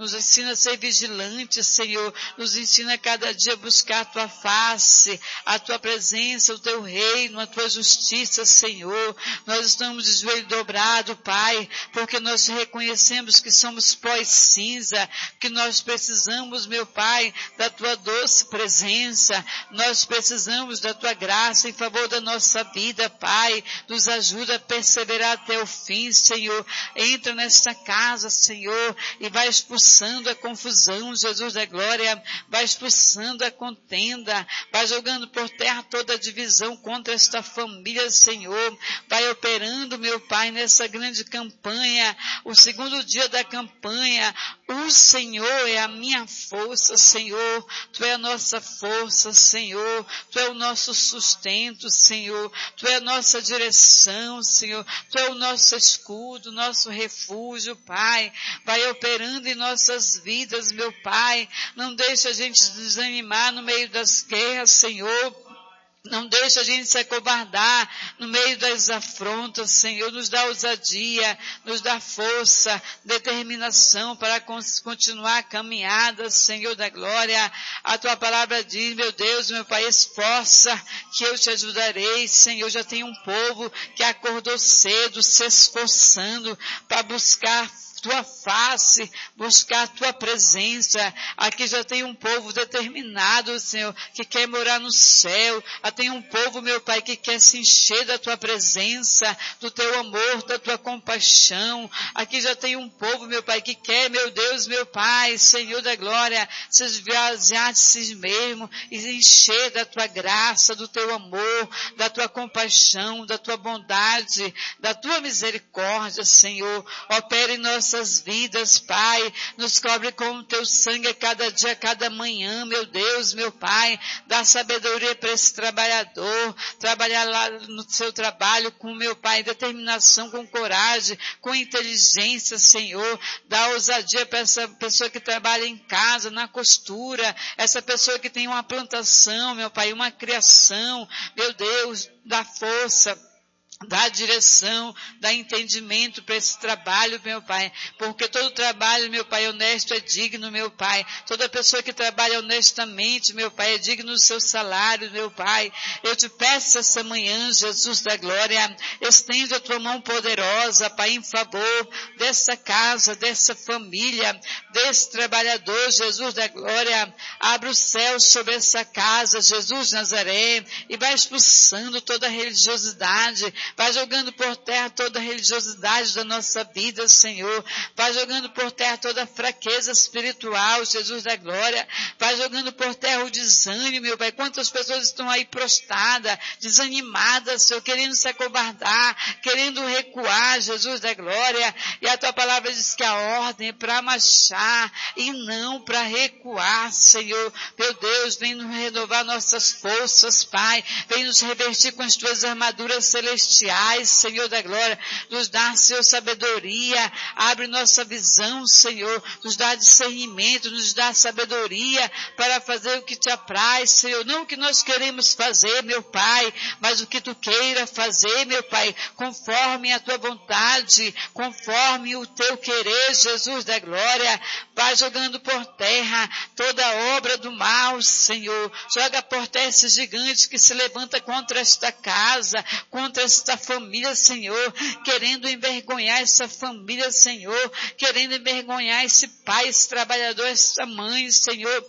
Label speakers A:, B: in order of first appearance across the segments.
A: nos ensina a ser vigilantes, Senhor, nos ensina a cada dia a buscar a tua face, a tua presença, o teu reino, a tua justiça, Senhor. Nós estamos de joelho dobrado, Pai, porque nós reconhecemos que somos pó e cinza, que nós precisamos, meu Pai, da tua doce presença, nós precisamos da tua graça em favor da nossa vida, Pai. Nos ajuda a perseverar até o fim, Senhor. Entra nesta casa, Senhor, e vai expulsando a confusão, Jesus da glória, vai expulsando a contenda, vai jogando por terra toda a divisão contra esta família, Senhor. Vai operando, meu Pai, nessa grande campanha, o segundo dia da campanha. O Senhor é a minha força, Senhor. Tu é a nossa força, Senhor. Tu é o nosso sustento, Senhor. Tu é a nossa direção, Senhor. Tu é o nosso escudo, nosso refúgio, Pai. Vai operando em nossas vidas, meu Pai. Não deixa a gente desanimar no meio das guerras, Senhor. Não deixa a gente se acovardar no meio das afrontas, Senhor. Nos dá ousadia, nos dá força, determinação para continuar a caminhada, Senhor da glória. A tua palavra diz, meu Deus, meu Pai, esforça que eu te ajudarei, Senhor. Já tem um povo que acordou cedo, se esforçando para buscar tua face, buscar a tua presença. Aqui já tem um povo determinado, Senhor, que quer morar no céu. Tem um povo, meu Pai, que quer se encher da tua presença, do teu amor, da tua compaixão. Aqui já tem um povo, meu Pai, que quer, meu Deus, meu Pai, Senhor da glória, se esvaziar de si mesmo e se encher da tua graça, do teu amor, da tua compaixão, da tua bondade, da tua misericórdia, Senhor. Opera em nossas vidas, Pai. Nos cobre com o teu sangue a cada dia, a cada manhã, meu Deus, meu Pai. Dá sabedoria para esse trabalhador, trabalhar lá no seu trabalho com, meu Pai, determinação, com coragem, com inteligência, Senhor. Dá ousadia para essa pessoa que trabalha em casa, na costura, essa pessoa que tem uma plantação, meu Pai, uma criação, meu Deus, dá força, dá direção, dá entendimento para esse trabalho, meu Pai, porque todo trabalho, meu Pai, honesto é digno, meu Pai. Toda pessoa que trabalha honestamente, meu Pai, é digno do seu salário, meu Pai. Eu te peço essa manhã, Jesus da glória, estende a tua mão poderosa, Pai, em favor dessa casa, dessa família, desse trabalhador, Jesus da glória. Abre o céu sobre essa casa, Jesus Nazaré, e vai expulsando toda a religiosidade, vai jogando por terra toda a religiosidade da nossa vida, Senhor. Vai jogando por terra toda a fraqueza espiritual, Jesus da glória. Vai jogando por terra o desânimo, meu Pai. Quantas pessoas estão aí prostradas, desanimadas, Senhor, querendo se acovardar, querendo recuar, Jesus da glória. E a tua palavra diz que a ordem é para marchar e não para recuar, Senhor. Meu Deus, vem nos renovar nossas forças, Pai. Vem nos revestir com as tuas armaduras celestiais, Senhor da glória. Nos dá, Senhor, sabedoria. Abre nossa visão, Senhor. Nos dá discernimento, nos dá sabedoria para fazer o que te apraz, Senhor. Não o que nós queremos fazer, meu Pai, mas o que tu queira fazer, meu Pai, conforme a tua vontade, conforme o teu querer, Jesus da glória. Vai jogando por terra toda obra do mal, Senhor. Joga por terra esse gigante que se levanta contra esta casa, contra esta família, Senhor, querendo envergonhar essa família, Senhor, querendo envergonhar esse pai, esse trabalhador, essa mãe, Senhor.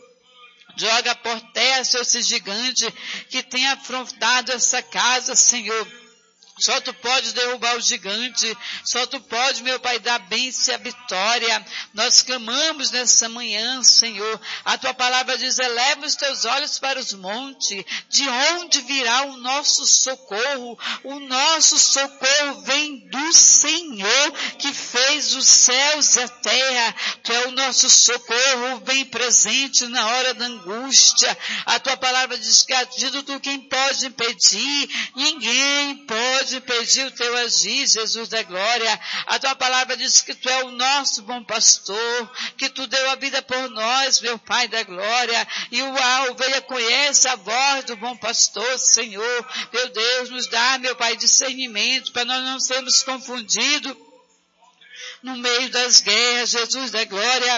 A: Joga por terra, Senhor, esse gigante que tem afrontado essa casa, Senhor. Só tu pode derrubar o gigante, só tu pode, meu Pai, dar bênção e a vitória. Nós clamamos nessa manhã, Senhor. A tua palavra diz, eleva os teus olhos para os montes, de onde virá o nosso socorro? O nosso socorro vem do Senhor, que fez os céus e a terra. Tu é o nosso socorro, bem presente na hora da angústia. A tua palavra diz que agindo tu quem pode impedir? Ninguém pode impedir o teu agir, Jesus da glória. A tua palavra diz que tu é o nosso bom pastor, que tu deu a vida por nós, meu Pai da glória, e a ovelha conhece a voz do bom pastor, Senhor. Meu Deus, nos dá, meu Pai, discernimento para nós não sermos confundidos no meio das guerras, Jesus da glória.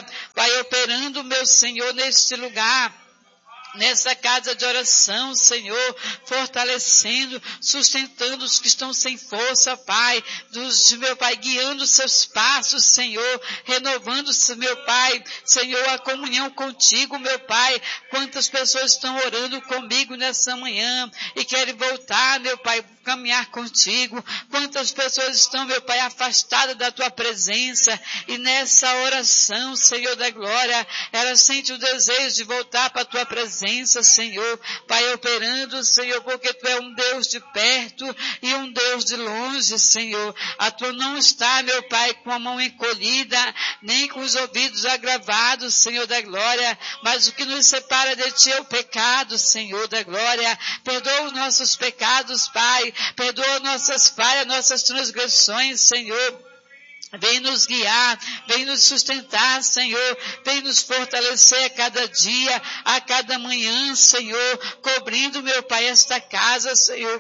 A: Vai operando, meu Senhor, neste lugar, nessa casa de oração, Senhor, fortalecendo, sustentando os que estão sem força, Pai, meu Pai, guiando seus passos, Senhor, renovando, meu Pai, Senhor, a comunhão contigo, meu Pai. Quantas pessoas estão orando comigo nessa manhã e querem voltar, meu Pai, caminhar contigo. Quantas pessoas estão, meu Pai, afastadas da tua presença e nessa oração, Senhor da glória, ela sente o desejo de voltar para a tua presença, Senhor, Pai, operando, Senhor, porque Tu é um Deus de perto e um Deus de longe, Senhor. A Tua não está, meu Pai, com a mão encolhida, nem com os ouvidos agravados, Senhor da glória, mas o que nos separa de Ti é o pecado, Senhor da glória. Perdoa os nossos pecados, Pai, perdoa nossas falhas, nossas transgressões, Senhor. Vem nos guiar, vem nos sustentar, Senhor, vem nos fortalecer a cada dia, a cada manhã, Senhor, cobrindo, meu Pai, esta casa, Senhor,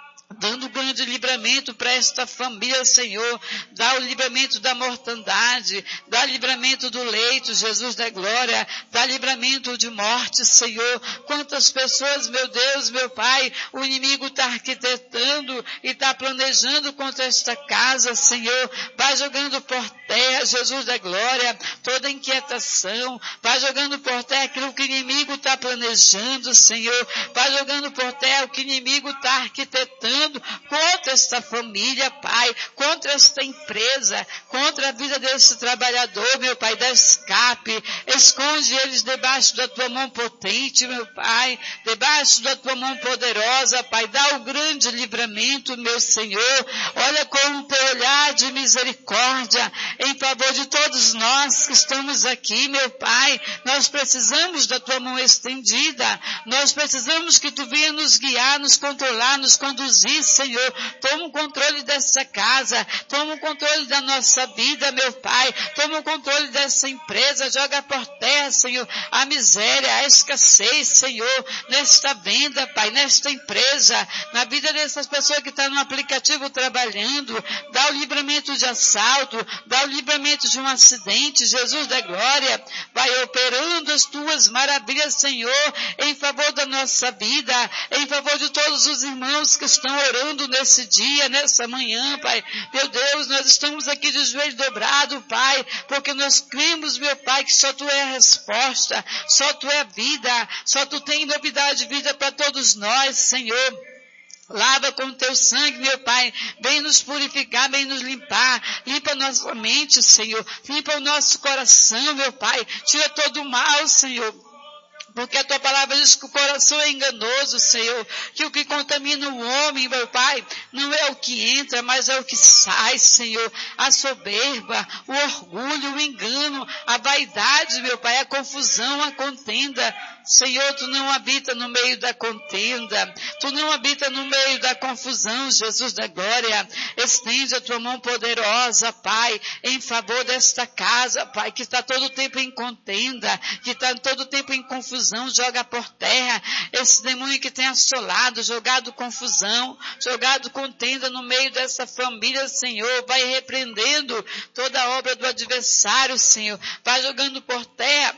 A: dando grande livramento para esta família, Senhor, dá o livramento da mortandade, dá livramento do leito, Jesus da glória, dá livramento de morte, Senhor. Quantas pessoas, meu Deus, meu Pai, o inimigo está arquitetando e está planejando contra esta casa, Senhor, vai jogando por terra, Jesus da glória, toda inquietação, vai jogando por terra aquilo que o inimigo está planejando, Senhor, vai jogando por terra o que o inimigo está arquitetando contra esta família, Pai, contra esta empresa, contra a vida desse trabalhador, meu Pai, da escape. Esconde eles debaixo da Tua mão potente, meu Pai, debaixo da Tua mão poderosa, Pai, dá o grande livramento, meu Senhor. Olha com o Teu olhar de misericórdia em favor de todos nós que estamos aqui, meu Pai. Nós precisamos da Tua mão estendida, nós precisamos que Tu venha nos guiar, nos controlar, nos conduzir, Senhor. Toma o controle dessa casa, toma o controle da nossa vida, meu Pai, toma o controle dessa empresa, joga por terra, Senhor, a miséria, a escassez, Senhor, nesta venda, Pai, nesta empresa, na vida dessas pessoas que estão no aplicativo trabalhando, dá o livramento de assalto, dá o livramento de um acidente, Jesus da glória, vai operando as Tuas maravilhas, Senhor, em favor da nossa vida, em favor de todos os irmãos que estão orando nesse dia, nessa manhã, Pai. Meu Deus, nós estamos aqui de joelho dobrado, Pai, porque nós cremos, meu Pai, que só Tu é a resposta, só Tu é a vida, só Tu tem novidade de vida para todos nós, Senhor. Lava com o Teu sangue, meu Pai, vem nos purificar, vem nos limpar, limpa nossa mente, Senhor, limpa o nosso coração, meu Pai, tira todo o mal, Senhor. Porque a Tua palavra diz que o coração é enganoso, Senhor, que o que contamina o homem, meu Pai, não é o que entra, mas é o que sai, Senhor. A soberba, o orgulho, o engano, a vaidade, meu Pai, a confusão, a contenda. Senhor, Tu não habita no meio da contenda, Tu não habita no meio da confusão, Jesus da glória. Estende a Tua mão poderosa, Pai, em favor desta casa, Pai, que está todo o tempo em contenda, que está todo o tempo em confusão, joga por terra esse demônio que tem assolado, jogado confusão, jogado contenda no meio dessa família, Senhor, vai repreendendo toda a obra do adversário, Senhor, vai jogando por terra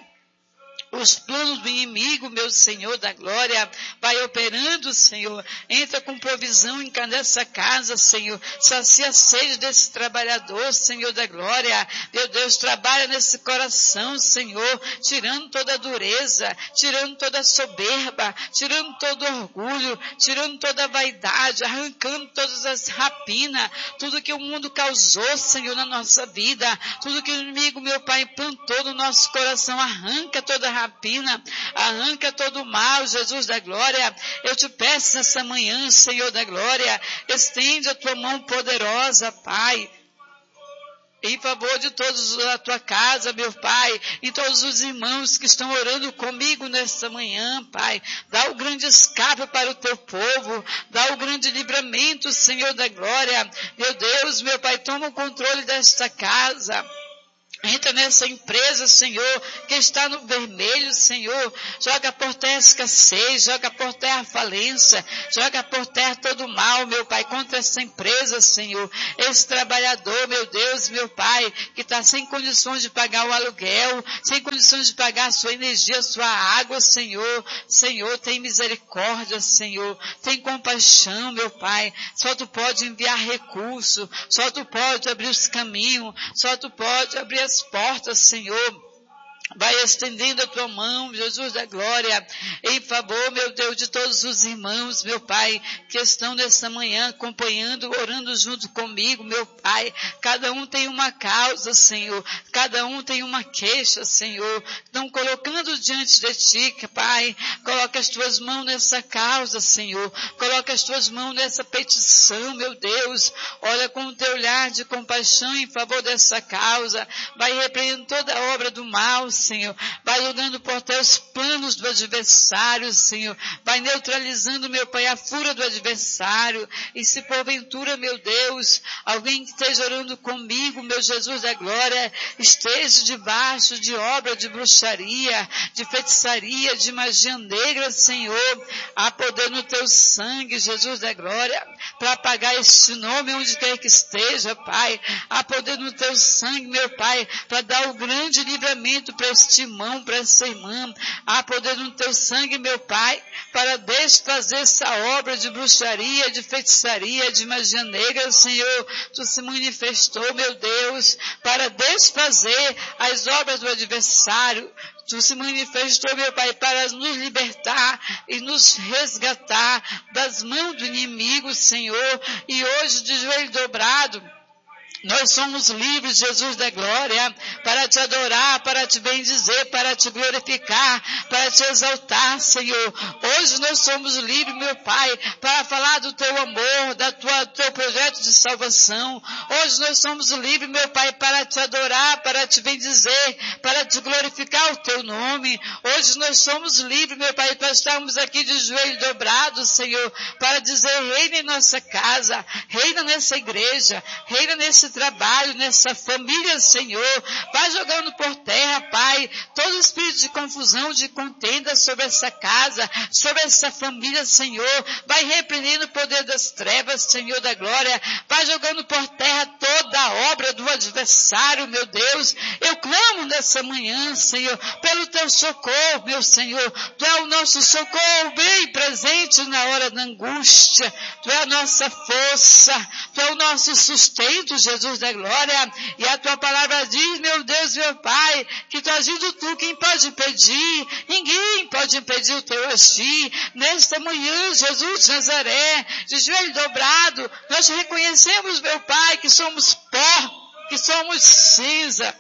A: os planos do inimigo, meu Senhor da glória, vai operando, Senhor, entra com provisão em nessa casa, Senhor, sacia a sede desse trabalhador, Senhor da glória, meu Deus, trabalha nesse coração, Senhor, tirando toda a dureza, tirando toda a soberba, tirando todo o orgulho, tirando toda a vaidade, arrancando todas as rapinas, tudo que o mundo causou, Senhor, na nossa vida, tudo que o inimigo, meu Pai, implantou no nosso coração, arranca toda a rapina, arranca todo o mal, Jesus da glória. Eu te peço nessa manhã, Senhor da glória, estende a Tua mão poderosa, Pai, em favor de todos da Tua casa, meu Pai, e todos os irmãos que estão orando comigo nesta manhã, Pai. Dá o grande escape para o Teu povo, dá o grande livramento, Senhor da glória. Meu Deus, meu Pai, toma o controle desta casa. Entra nessa empresa, Senhor, que está no vermelho, Senhor. Joga por terra a escassez, joga por terra a falência, joga por terra todo o mal, meu Pai, contra essa empresa, Senhor. Esse trabalhador, meu Deus, meu Pai, que está sem condições de pagar o aluguel, sem condições de pagar a sua energia, a sua água, Senhor. Senhor, tem misericórdia, Senhor. Tem compaixão, meu Pai. Só Tu pode enviar recurso, só Tu pode abrir os caminhos, só Tu pode abrir as portas, Senhor. Vai estendendo a Tua mão, Jesus da glória, em favor, meu Deus, de todos os irmãos, meu Pai, que estão nessa manhã acompanhando, orando junto comigo, meu Pai. Cada um tem uma causa, Senhor. Cada um tem uma queixa, Senhor. Estão colocando diante de Ti, Pai. Coloca as Tuas mãos nessa causa, Senhor. Coloca as Tuas mãos nessa petição, meu Deus. Olha com o Teu olhar de compaixão em favor dessa causa. Vai repreendendo toda a obra do mal, Senhor. Vai jogando por terra os planos do adversário, Senhor. Vai neutralizando, meu Pai, a fúria do adversário. E se porventura, meu Deus, alguém que esteja orando comigo, meu Jesus da glória, esteja debaixo de obra de bruxaria, de feitiçaria, de magia negra, Senhor, há poder no Teu sangue, Jesus da glória, para apagar este nome onde quer que esteja, Pai. Há poder no Teu sangue, meu Pai, para dar o grande livramento para este irmão, para essa irmã. Há poder no Teu sangue, meu Pai, para desfazer essa obra de bruxaria, de feitiçaria, de magia negra, Senhor. Tu se manifestou, meu Deus, para desfazer as obras do adversário. Tu se manifestou, meu Pai, para nos libertar e nos resgatar das mãos do inimigo, Senhor. E hoje, de joelho dobrado, nós somos livres, Jesus da glória, para Te adorar, para Te bendizer, para Te glorificar, para Te exaltar, Senhor. Hoje nós somos livres, meu Pai, para falar do Teu amor, Teu projeto de salvação. Hoje nós somos livres, meu Pai, para Te adorar, para Te bendizer, para Te glorificar o Teu nome. Hoje nós somos livres, meu Pai, para estarmos aqui de joelho dobrado, Senhor, para dizer: reina em nossa casa, reina nessa igreja, reina nesse trabalho, nessa família, Senhor. Vai jogando por terra, Pai, todo espírito de confusão, de contenda sobre essa casa, sobre essa família, Senhor. Vai repreendendo o poder das trevas, Senhor da glória. Vai jogando por terra toda a obra do adversário, meu Deus. Eu clamo nessa manhã, Senhor, pelo Teu socorro, meu Senhor. Tu é o nosso socorro bem presente na hora da angústia. Tu é a nossa força. Tu é o nosso sustento, Jesus da glória. E a Tua palavra diz, meu Deus, meu Pai, que Tu agindo Tu, quem pode impedir? Ninguém pode impedir o Teu agir. Nesta manhã, Jesus de Nazaré, de joelho dobrado, nós reconhecemos, meu Pai, que somos pó, que somos cinza,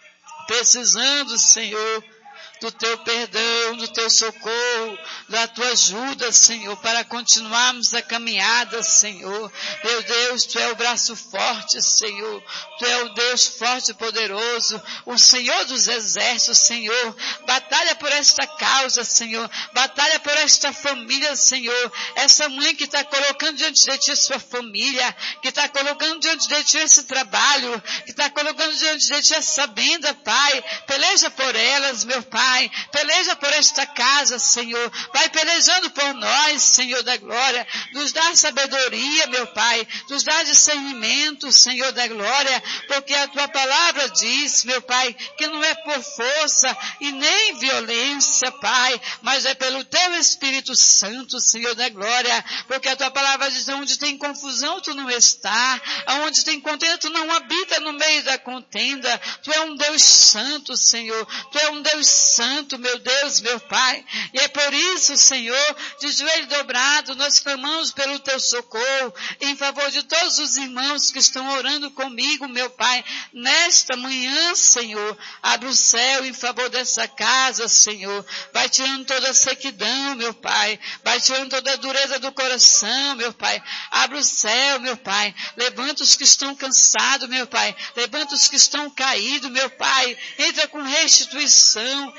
A: precisando, Senhor, do Teu perdão, do Teu socorro, da Tua ajuda, Senhor, para continuarmos a caminhada, Senhor. Meu Deus, Tu é o braço forte, Senhor. Tu é o Deus forte e poderoso, o Senhor dos exércitos, Senhor. Batalha por esta causa, Senhor. Batalha por esta família, Senhor. Essa mãe que está colocando diante de Ti sua família, que está colocando diante de Ti esse trabalho, que está colocando diante de Ti essa venda, Pai. Peleja por elas, meu Pai. Peleja por esta casa, Senhor. Vai pelejando por nós, Senhor da glória. Nos dá sabedoria, meu Pai. Nos dá discernimento, Senhor da glória. Porque a Tua palavra diz, meu Pai, que não é por força e nem violência, Pai, mas é pelo Teu Espírito Santo, Senhor da glória. Porque a Tua palavra diz: onde tem confusão, Tu não está. Onde tem contenda, Tu não habita no meio da contenda. Tu é um Deus santo, Senhor. Tu é um Deus santo, meu Deus, meu Pai. E é por isso, Senhor, de joelho dobrado, nós clamamos pelo Teu socorro, em favor de todos os irmãos que estão orando comigo, meu Pai, nesta manhã, Senhor. Abre o céu em favor dessa casa, Senhor. Vai tirando toda a sequidão, meu Pai. Vai tirando toda a dureza do coração, meu Pai. Abre o céu, meu Pai. Levanta os que estão cansados, meu Pai. Levanta os que estão caídos, meu Pai. Entra com restituição.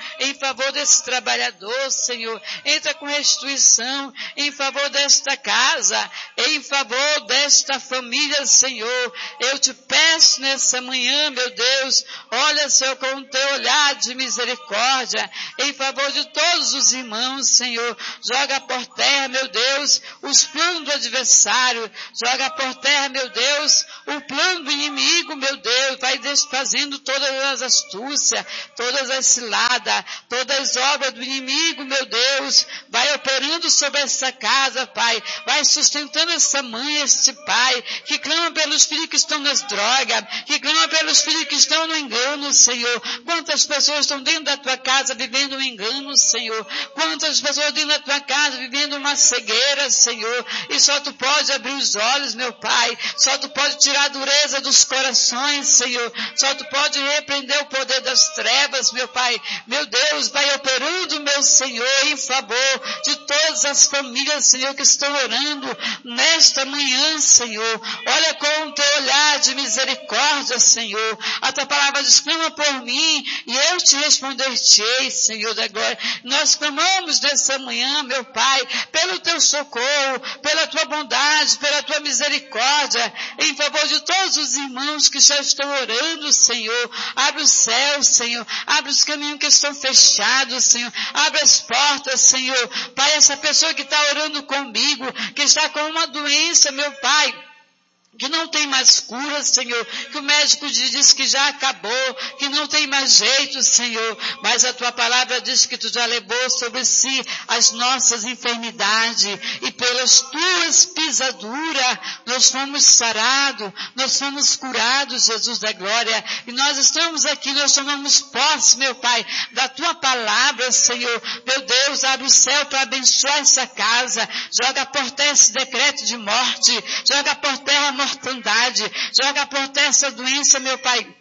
A: em favor desse trabalhador, Senhor. Entra com restituição em favor desta casa, em favor desta família, Senhor. Eu te peço nessa manhã, meu Deus, olha, Senhor, com o teu olhar de misericórdia, em favor de todos os irmãos, Senhor. Joga por terra, meu Deus, os planos do adversário. Joga por terra, meu Deus, o plano do inimigo, meu Deus. Vai desfazendo todas as astúcias, todas as ciladas, todas as obras do inimigo, meu Deus. Vai operando sobre essa casa, Pai. Vai sustentando essa mãe, este pai, que clama pelos filhos que estão nas drogas, que clama pelos filhos que estão no engano, Senhor. Quantas pessoas estão dentro da tua casa vivendo um engano, Senhor. Quantas pessoas dentro da tua casa vivendo uma cegueira, Senhor. E só tu pode abrir os olhos, meu Pai. Só tu pode tirar a dureza dos corações, Senhor. Só tu pode repreender o poder das trevas, meu Pai. Meu Deus, vai operando, meu Senhor, em favor de todas as famílias, Senhor, que estão orando nesta manhã, Senhor. Olha com o teu olhar de misericórdia, Senhor. A tua palavra diz, clama por mim e eu te responder-te-ei, Senhor da glória. Nós clamamos nessa manhã, meu Pai, pelo teu socorro, pela tua bondade, pela tua misericórdia, em favor de todos os irmãos que já estão orando, Senhor. Abre os céus, Senhor. Abre os caminhos que estão fechados, Senhor. Abre as portas, Senhor. Pai, essa pessoa que está orando comigo, que está com uma doença, meu Pai, que não tem mais cura, Senhor, que o médico diz que já acabou, que não tem mais jeito, Senhor, mas a tua palavra diz que tu já levou sobre si as nossas enfermidades e pelas tuas pisaduras nós fomos sarados, nós fomos curados, Jesus da glória, e nós estamos aqui, nós tomamos posse, meu Pai, da tua palavra, Senhor. Meu Deus, abre o céu para abençoar essa casa, joga por terra esse decreto de morte, joga por terra a mortandade, joga por terra essa doença, meu Pai,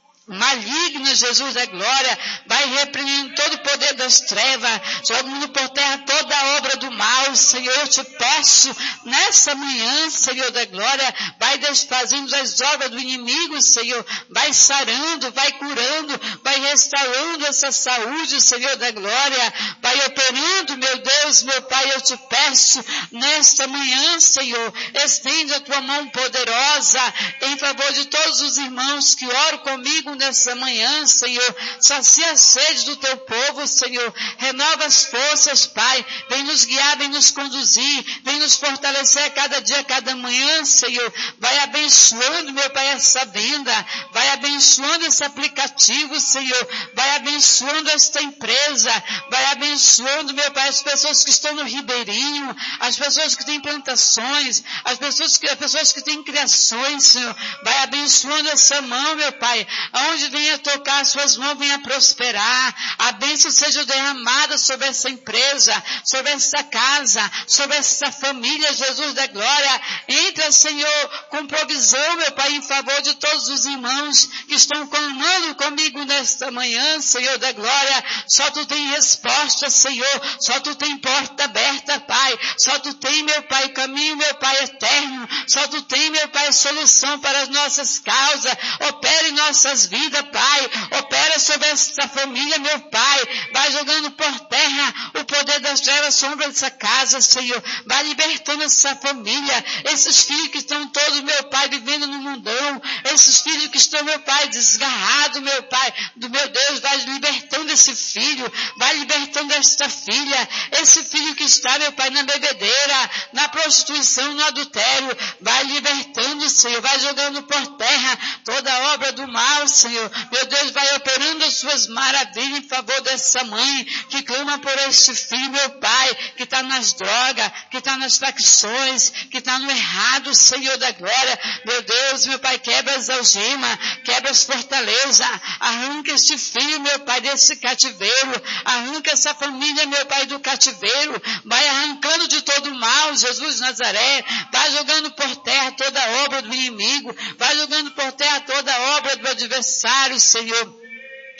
A: maligna, Jesus da glória. Vai repreendendo todo o poder das trevas, jogando por terra toda a obra do mal, Senhor. Eu te peço nessa manhã, Senhor da glória, vai desfazendo as obras do inimigo, Senhor, vai sarando, vai curando, vai restaurando essa saúde, Senhor da glória, vai operando, meu Deus, meu Pai. Eu te peço nesta manhã, Senhor, estende a tua mão poderosa em favor de todos os irmãos que oram comigo nessa manhã, Senhor. Sacia a sede do teu povo, Senhor. Renova as forças, Pai. Vem nos guiar, vem nos conduzir, vem nos fortalecer a cada dia, a cada manhã, Senhor. Vai abençoando, meu Pai, essa venda. Vai abençoando esse aplicativo, Senhor. Vai abençoando esta empresa. Vai abençoando, meu Pai, as pessoas que estão no Ribeirinho, as pessoas que têm plantações, as pessoas que têm criações, Senhor. Vai abençoando essa mão, meu Pai. Onde venha tocar as suas mãos, venha prosperar. A bênção seja derramada sobre essa empresa, sobre essa casa, sobre essa família, Jesus da glória. Entra, Senhor, com provisão, meu Pai, em favor de todos os irmãos que estão clamando comigo nesta manhã, Senhor da glória. Só tu tem resposta, Senhor. Só tu tem porta aberta, Pai. Só tu tem, meu Pai, caminho, meu Pai, eterno. Só tu tem, meu Pai, solução para as nossas causas. Opere em nossas vidas, Pai. Opera sobre essa família, meu Pai. Vai jogando por terra o poder das trevas sobre essa casa, Senhor. Vai libertando essa família. Esses filhos que estão todos, meu Pai, vivendo no mundão. Esses filhos que estão, meu Pai, desgarrados, meu Pai, do meu Deus, vai libertando esse filho. Vai libertando esta filha. Esse filho que está, meu Pai, na bebedeira, na prostituição, no adultério. Vai libertando, Senhor. Vai jogando por terra toda a obra do mal, Senhor. Meu Deus, vai operando as suas maravilhas em favor dessa mãe que clama por este filho, meu Pai, que está nas drogas, que está nas facções, que está no errado, Senhor da glória. Meu Deus, meu Pai, quebra as algemas, quebra as fortalezas, arranca este filho, meu Pai, desse cativeiro, arranca essa família, meu Pai, do cativeiro, vai arrancando de todo o mal, Jesus de Nazaré, vai jogando por terra toda a obra do inimigo, vai jogando por terra toda a obra do adversário, Senhor.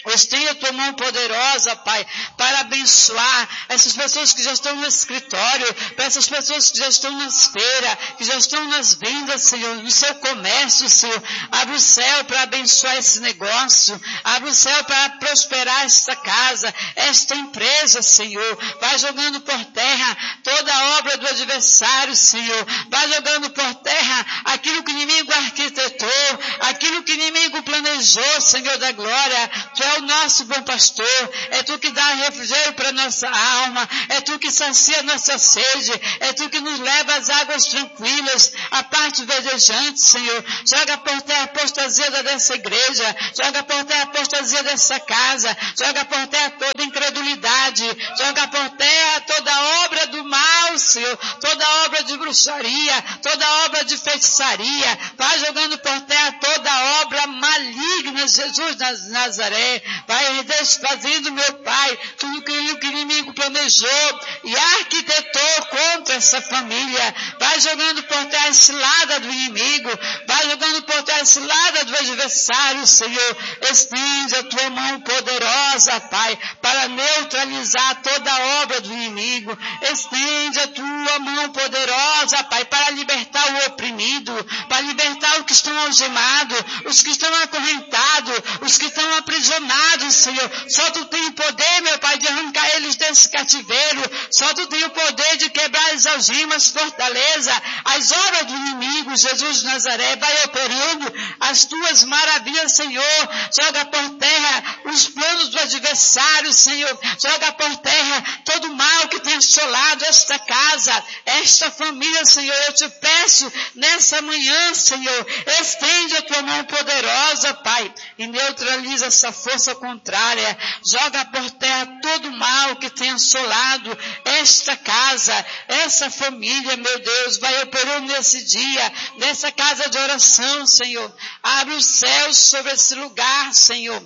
A: Estende a tua mão poderosa, Pai, para abençoar essas pessoas que já estão no escritório, para essas pessoas que já estão nas feiras, que já estão nas vendas, Senhor, no seu comércio, Senhor. Abre o céu para abençoar esse negócio, abre o céu para prosperar esta casa, esta empresa, Senhor. Vai jogando por terra toda a obra do adversário, Senhor. Vai jogando por terra aquilo que o inimigo arquitetou, aquilo que o inimigo planejou, Senhor da glória. Tu é o nosso bom pastor, é tu que dá refrigério para nossa alma, é tu que sacia nossa sede, é tu que nos leva às águas tranquilas, a parte verdejante, Senhor. Joga por terra a apostasia dessa igreja, joga por terra a apostasia dessa casa, joga por terra toda incredulidade, joga por terra toda obra do mal, Senhor, toda obra de bruxaria, toda obra de feitiçaria, vai jogando por terra toda obra maligna, Jesus de Nazaré. Vai desfazendo, meu Pai, tudo que o inimigo planejou e arquitetou contra essa família. Vai jogando por terra a cilada do inimigo, vai jogando por terra a cilada do adversário, Senhor. Estende a tua mão poderosa, Pai, para neutralizar toda a obra do inimigo. Estende a tua mão poderosa, Pai, para libertar o oprimido, para libertar os que estão algemados, os que estão acorrentados, os que estão aprisionados, Senhor. Só tu tem o poder, meu Pai, de arrancar eles desse cativeiro. Só tu tem o poder de quebrar as algemas, fortaleza, as obras do inimigo, Jesus de Nazaré. Vai operando as tuas maravilhas, Senhor. Joga por terra os planos do adversário, Senhor. Joga por terra todo o mal que tem assolado esta casa, esta família, Senhor. Eu te peço nessa manhã, Senhor, estende a tua mão poderosa, Pai, e neutraliza essa força contrária. Joga por terra todo o mal que tem assolado esta casa, essa família, meu Deus. Vai operando nesse dia, nessa casa de oração, Senhor. Abre os céus sobre esse lugar, Senhor.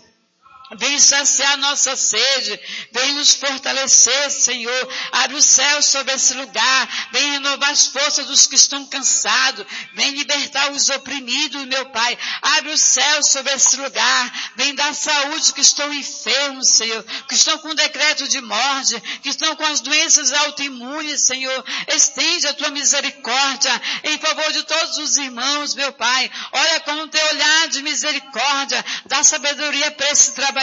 A: Vem saciar nossa sede, vem nos fortalecer, Senhor. Abre o céu sobre esse lugar, vem renovar as forças dos que estão cansados, vem libertar os oprimidos, meu Pai. Abre o céu sobre esse lugar, vem dar saúde que estão enfermos, Senhor, que estão com decreto de morte, que estão com as doenças autoimunes, Senhor. Estende a tua misericórdia em favor de todos os irmãos, meu Pai. Olha com o teu olhar de misericórdia, dá sabedoria para esse trabalhador,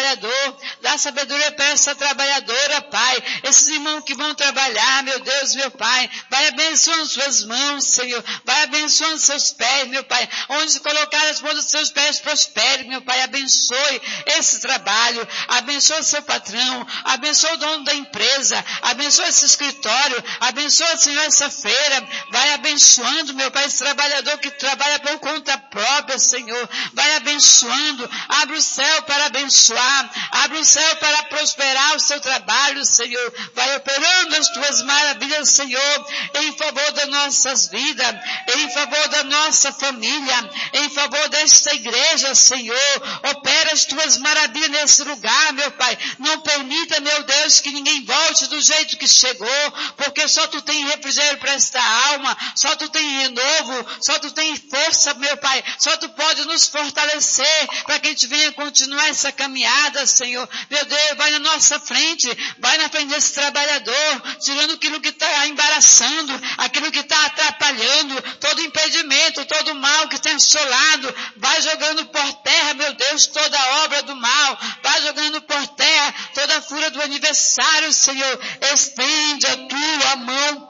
A: dá sabedoria para essa trabalhadora, Pai. Esses irmãos que vão trabalhar, meu Deus, meu Pai, vai abençoando suas mãos, Senhor, vai abençoando seus pés, meu Pai. Onde colocar as mãos dos seus pés, prospere, meu Pai. Abençoe esse trabalho, abençoe seu patrão, abençoe o dono da empresa, abençoe esse escritório, abençoe, Senhor, essa feira. Vai abençoando, meu Pai, esse trabalhador que trabalha por conta própria, Senhor. Vai abençoando, abre o céu para abençoar, abre o céu para prosperar o seu trabalho, Senhor. Vai operando as tuas maravilhas, Senhor, em favor das nossas vidas, em favor da nossa família, em favor desta igreja, Senhor. Opera as tuas maravilhas nesse lugar, meu Pai. Não permita, meu Deus, que ninguém volte do jeito que chegou, porque só tu tem refrigério para esta alma, só tu tem renovo, só tu tem força, meu Pai. Só tu pode nos fortalecer para que a gente venha continuar essa caminhada, Senhor. Meu Deus, vai na nossa frente, vai na frente desse trabalhador, tirando aquilo que está embaraçando, aquilo que está atrapalhando, todo impedimento, todo mal que tem assolado. Vai jogando por terra, meu Deus, toda a obra do mal. Vai jogando por terra toda a fúria do aniversário, Senhor. Estende a tua mão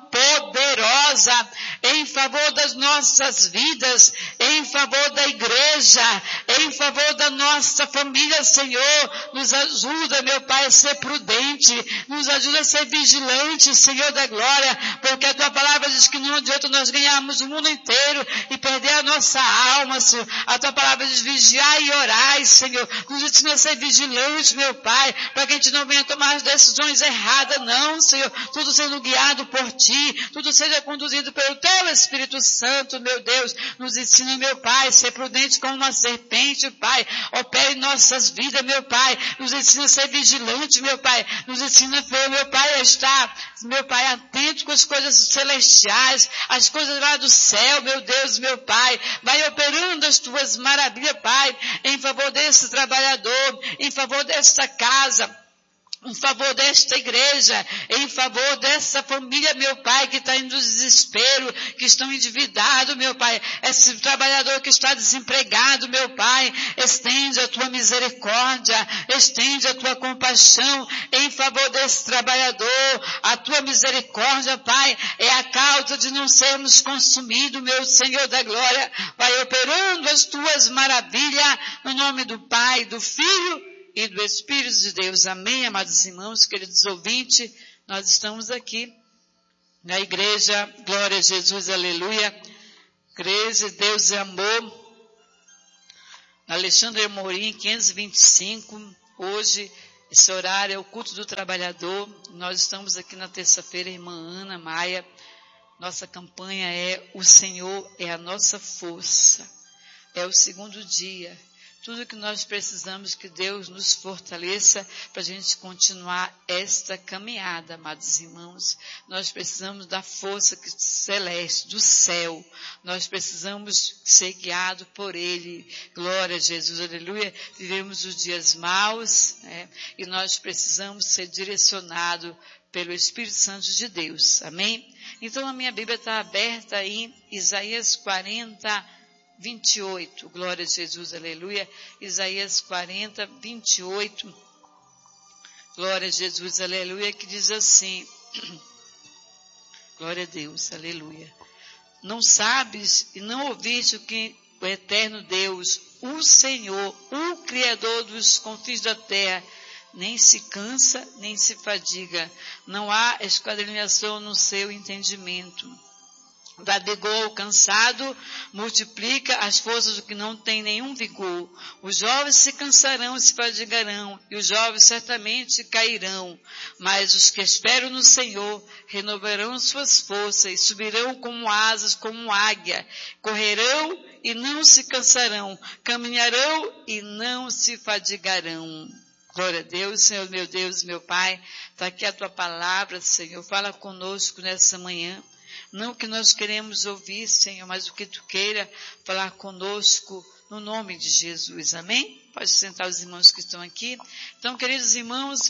A: poderosa em favor das nossas vidas, em favor da igreja, em favor da nossa família, Senhor. Nos ajuda, meu Pai, a ser prudente, nos ajuda a ser vigilante, Senhor da glória, porque a tua palavra diz que não adianta nós ganharmos o mundo inteiro e perder a nossa alma, Senhor. A tua palavra diz vigiar e orar, Senhor. Nos ensina a ser vigilante, meu Pai, para que a gente não venha tomar as decisões erradas, não, Senhor. Tudo sendo guiado por ti, tudo tudo seja conduzido pelo Teu Espírito Santo, meu Deus. Nos ensina, meu Pai, ser prudente como uma serpente, Pai. Opere em nossas vidas, meu Pai. Nos ensina a ser vigilante, meu Pai. Nos ensina, meu Pai, a estar, meu Pai, atento com as coisas celestiais, as coisas lá do céu, meu Deus, meu Pai. Vai operando as Tuas maravilhas, Pai, em favor desse trabalhador, em favor desta casa, em favor desta igreja, em favor dessa família, meu Pai, que está em desespero, que estão endividados, meu Pai. Esse trabalhador que está desempregado, meu Pai, estende a Tua misericórdia, estende a Tua compaixão em favor desse trabalhador. A Tua misericórdia, Pai, é a causa de não sermos consumidos, meu Senhor da glória. Vai operando as Tuas maravilhas, no nome do Pai, do Filho e do Espírito de Deus. Amém, amados irmãos, queridos ouvintes. Nós estamos aqui na igreja, glória a Jesus, aleluia. Igreja, Deus é amor. Alexandre Amorim, 525. Hoje, esse horário é o culto do trabalhador. Nós estamos aqui na terça-feira, irmã Ana Maia. Nossa campanha é: o Senhor é a nossa força. É o segundo dia. Tudo que nós precisamos que Deus nos fortaleça para a gente continuar esta caminhada, amados irmãos. Nós precisamos da força celeste, do céu. Nós precisamos ser guiados por Ele. Glória a Jesus, aleluia. Vivemos os dias maus, né? E nós precisamos ser direcionados pelo Espírito Santo de Deus. Amém? Então a minha Bíblia está aberta em Isaías 40, 28, glória a Jesus, aleluia. Isaías 40, 28, glória a Jesus, aleluia, que diz assim, glória a Deus, aleluia. Não sabes e não ouviste o que o eterno Deus, o Senhor, o Criador dos confins da terra, nem se cansa, nem se fadiga, não há esquadrinhação no seu entendimento. Dá vigor ao cansado, multiplica as forças do que não tem nenhum vigor. Os jovens se cansarão e se fadigarão, e os jovens certamente cairão. Mas os que esperam no Senhor renovarão suas forças e subirão como asas, como águia. Correrão e não se cansarão, caminharão e não se fadigarão. Glória a Deus, Senhor, meu Deus, meu Pai. Está aqui a Tua palavra, Senhor. Fala conosco nessa manhã. Não o que nós queremos ouvir, Senhor, mas o que Tu queira falar conosco no nome de Jesus. Amém? Pode sentar os irmãos que estão aqui. Então, queridos irmãos,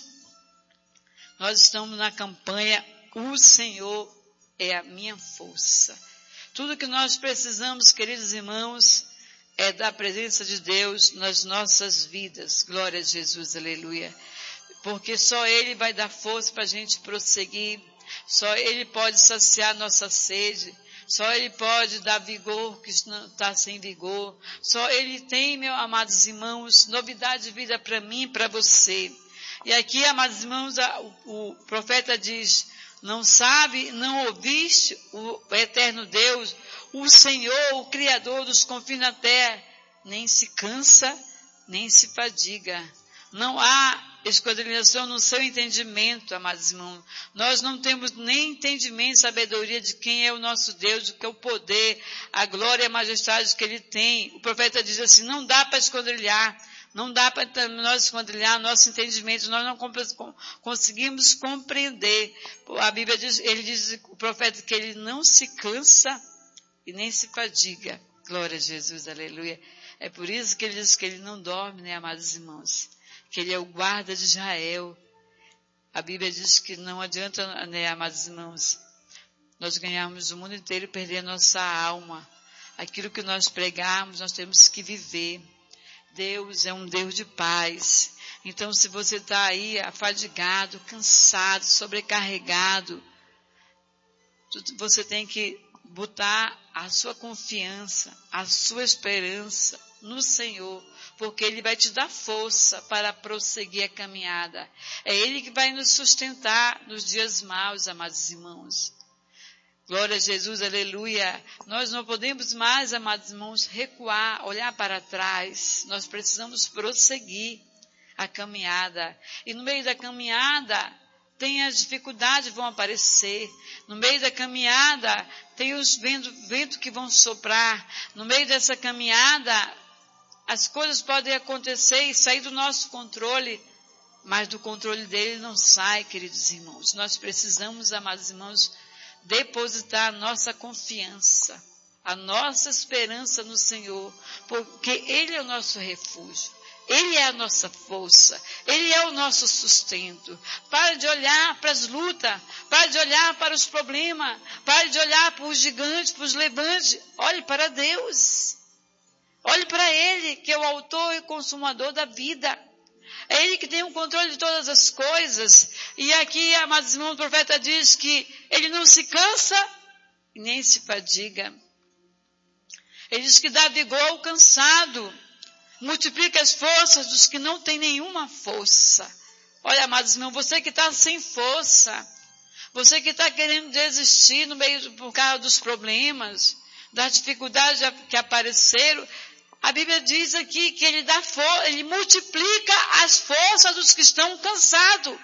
A: nós estamos na campanha O Senhor é a minha força. Tudo que nós precisamos, queridos irmãos, é da presença de Deus nas nossas vidas. Glória a Jesus, aleluia. Porque só Ele vai dar força para a gente prosseguir. Só Ele pode saciar nossa sede. Só Ele pode dar vigor que não está sem vigor. Só Ele tem, meus amados irmãos, novidade de vida para mim e para você. E aqui, amados irmãos, o profeta diz, não sabe, não ouviste o eterno Deus, o Senhor, o Criador dos confins da terra, nem se cansa, nem se fadiga. Não há esquadrinhação no seu entendimento, amados irmãos. Nós não temos nem entendimento e sabedoria de quem é o nosso Deus, do que é o poder, a glória e a majestade que Ele tem. O profeta diz assim, não dá para esquadrilhar, não dá para nós esquadrilhar nosso entendimento, nós não conseguimos compreender. A Bíblia diz, o profeta, que Ele não se cansa e nem se fadiga. Glória a Jesus, aleluia. É por isso que Ele diz que Ele não dorme, né, amados irmãos? Que Ele é o guarda de Israel. A Bíblia diz que não adianta, né, amados irmãos, nós ganharmos o mundo inteiro e perder a nossa alma. Aquilo que nós pregarmos, nós temos que viver. Deus é um Deus de paz. Então, se você está aí afadigado, cansado, sobrecarregado, você tem que botar a sua confiança, a sua esperança no Senhor, porque Ele vai te dar força para prosseguir a caminhada. É Ele que vai nos sustentar nos dias maus, amados irmãos. Glória a Jesus, aleluia. Nós não podemos mais, amados irmãos, recuar, olhar para trás. Nós precisamos prosseguir a caminhada. E no meio da caminhada, tem as dificuldades vão aparecer. No meio da caminhada, tem os ventos que vão soprar. No meio dessa caminhada, as coisas podem acontecer e sair do nosso controle, mas do controle dele não sai, queridos irmãos. Nós precisamos, amados irmãos, depositar a nossa confiança, a nossa esperança no Senhor, porque Ele é o nosso refúgio. Ele é a nossa força, Ele é o nosso sustento. Pare de olhar para as lutas, pare de olhar para os problemas, pare de olhar para os gigantes, para os levantes. Olhe para Deus. Olhe para Ele, que é o autor e consumador da vida. É Ele que tem o controle de todas as coisas. E aqui, amados irmãos, o profeta diz que Ele não se cansa e nem se fadiga. Ele diz que dá vigor ao cansado. Multiplica as forças dos que não têm nenhuma força. Olha, amados irmãos, você que está sem força, você que está querendo desistir no meio por causa dos problemas, das dificuldades que apareceram, a Bíblia diz aqui que Ele multiplica as forças dos que estão cansados,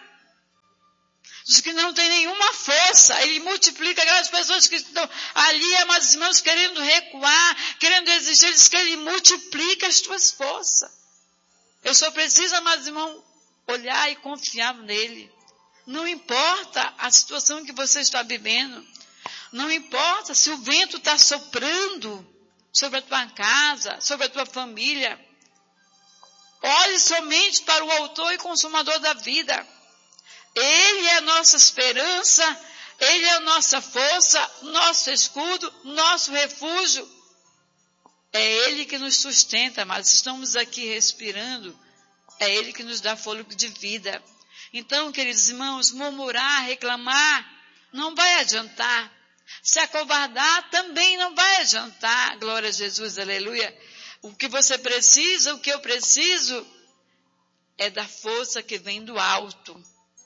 A: dos que não têm nenhuma força. Ele multiplica aquelas pessoas que estão ali, amados irmãos, querendo recuar, querendo desistir. Ele diz que Ele multiplica as tuas forças. Eu só preciso, amados irmãos, olhar e confiar nele. Não importa a situação que você está vivendo. Não importa se o vento está soprando sobre a tua casa, sobre a tua família. Olhe somente para o autor e consumador da vida. Ele é a nossa esperança, Ele é a nossa força, nosso escudo, nosso refúgio. É Ele que nos sustenta, mas estamos aqui respirando. É Ele que nos dá fôlego de vida. Então, queridos irmãos, murmurar, reclamar, não vai adiantar. Se acovardar também não vai adiantar. Glória a Jesus, aleluia. O que você precisa, o que eu preciso, é da força que vem do alto.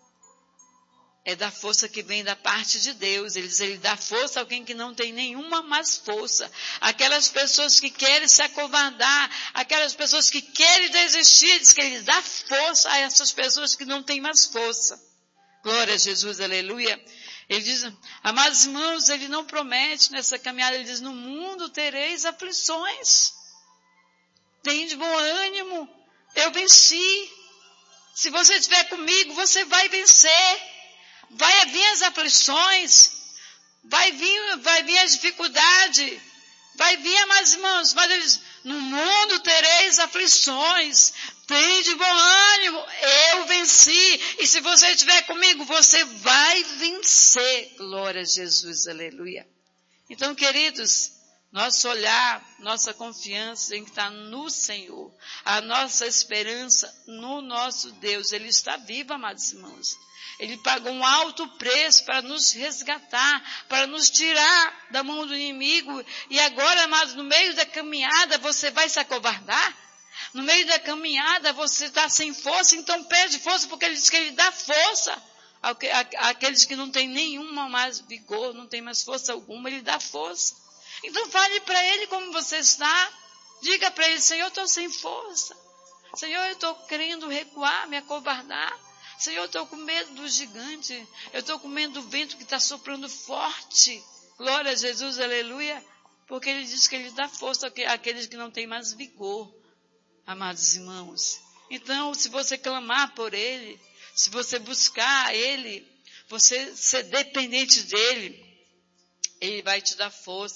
A: É da força que vem da parte de Deus. Ele diz, Ele dá força a alguém que não tem nenhuma mais força. Aquelas pessoas que querem se acovardar, aquelas pessoas que querem desistir, diz que Ele dá força a essas pessoas que não têm mais força. Glória a Jesus, aleluia. Ele diz, amados irmãos, Ele não promete nessa caminhada, Ele diz, no mundo tereis aflições. Tem de bom ânimo, eu venci. Se você estiver comigo, você vai vencer. Vai vir as aflições, vai vir as dificuldades, vai vir, amados irmãos, mas ele diz, no mundo tereis aflições, tem de bom ânimo, eu venci, e se você estiver comigo, você vai vencer. Glória a Jesus, aleluia. Então, queridos, nosso olhar, nossa confiança tem que estar no Senhor, a nossa esperança no nosso Deus. Ele está vivo, amados irmãos. Ele pagou um alto preço para nos resgatar, para nos tirar da mão do inimigo. E agora, amados, no meio da caminhada, você vai se acovardar? No meio da caminhada, você está sem força, então pede força, porque Ele diz que Ele dá força àqueles que não têm nenhuma mais vigor, não têm mais força alguma, Ele dá força. Então fale para Ele como você está. Diga para Ele, Senhor, eu estou sem força. Senhor, eu estou querendo recuar, me acovardar. Senhor, eu estou com medo do gigante. Eu estou com medo do vento que está soprando forte. Glória a Jesus, aleluia. Porque Ele diz que Ele dá força àqueles que não têm mais vigor, amados irmãos. Então, se você clamar por Ele, se você buscar Ele, você ser dependente dEle, Ele vai te dar força.